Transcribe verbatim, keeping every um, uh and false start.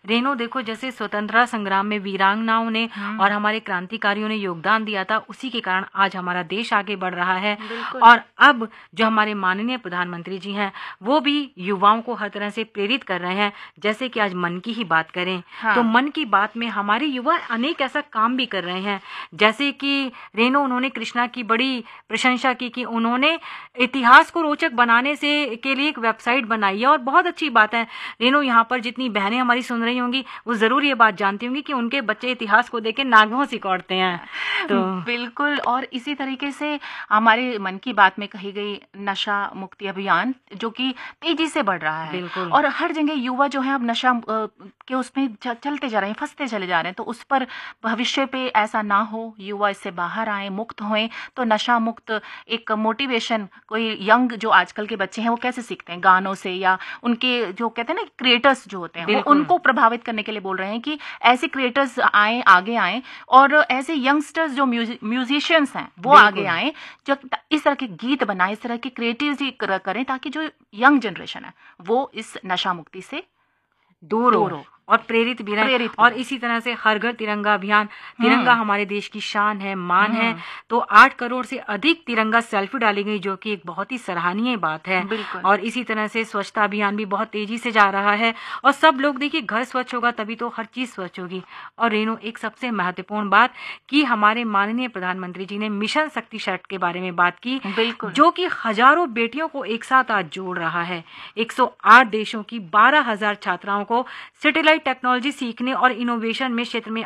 Reno देखो, जैसे स्वतंत्रता संग्राम में वीरांगनाओं ने और हमारे क्रांतिकारियों ने योगदान दिया था, उसी के कारण आज हमारा देश आगे बढ़ रहा है। और अब जो हमारे माननीय प्रधानमंत्री जी हैं वो भी युवाओं को हर तरह से प्रेरित कर रहे हैं। जैसे कि आज मन की ही बात करें हाँ। तो मन की बात में हमारे युवा अनेक ऐसा काम भी कर रहे हैं। जैसे कि रेनो, उन्होंने कृष्णा की बड़ी प्रशंसा की कि उन्होंने इतिहास को रोचक बनाने से के लिए एक वेबसाइट बनाई है, और बहुत अच्छी बात है। रेनो, यहाँ पर जितनी बहनें हमारी सुन रही होंगी वो जरूर ये बात जानती होंगी कि उनके बच्चे इतिहास को देख के नागों सिकोड़ते हैं। तो बिल्कुल, और इसी तरीके से हमारे मन की बात में कही गई नशा मुक्ति अभियान जो कि तेजी से बढ़ रहा है, और हर जगह युवा जो है अब नशा के उसमें चलते जा रहे हैं, फंसते चले जा रहे हैं। तो उस पर भविष्य पे ऐसा ना हो, युवा इससे बाहर आए, मुक्त होएं। तो नशा मुक्त एक मोटिवेशन कोई यंग जो आजकल के बच्चे हैं वो कैसे सीखते हैं, गानों से, या उनके जो कहते हैं ना क्रिएटर्स जो होते हैं वो उनको प्रभावित करने के लिए बोल रहे हैं कि ऐसे क्रिएटर्स आए, आगे आए, और ऐसे यंगस्टर्स जो म्यूजिशियंस हैं वो आगे आए, जो इस तरह के गीत बनाए, इस तरह की क्रिएटिविटी करें, ताकि जो यंग जनरेशन है वो इस नशा मुक्ति से दूर हो और प्रेरित भी रहे। और इसी तरह से हर घर तिरंगा अभियान, तिरंगा हमारे देश की शान है, मान है। तो आठ करोड़ से अधिक तिरंगा सेल्फी डाली गई, जो कि एक बहुत ही सराहनीय बात है। और इसी तरह से स्वच्छता अभियान भी बहुत तेजी से जा रहा है, और सब लोग देखिए, घर स्वच्छ होगा तभी तो हर चीज स्वच्छ होगी। और रेणु, एक सबसे महत्वपूर्ण बात कि हमारे माननीय प्रधानमंत्री जी ने मिशन शक्ति शर्ट के बारे में बात की, जो कि हजारों बेटियों को एक साथ आज जोड़ रहा है। एक सौ आठ देशों की बारह हजार छात्राओं को सैटेलाइट टेक्नोलॉजी सीखने और इनोवेशन में क्षेत्र में